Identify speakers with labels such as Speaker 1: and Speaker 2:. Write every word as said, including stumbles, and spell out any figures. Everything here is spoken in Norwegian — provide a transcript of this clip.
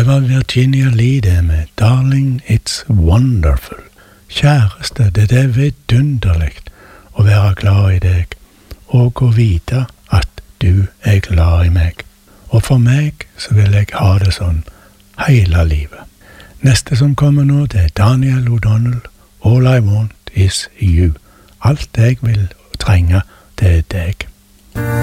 Speaker 1: Det var Virginia Lee det med Darling, it's wonderful. Kjæreste, det er vidunderligt å være glad i deg, og å vite at du er glad i meg. Og for meg så vil jeg ha det sånn hele livet. Neste som kommer nå, det er Daniel O'Donnell. All I want is you. Alt jeg vil trenge, det er deg.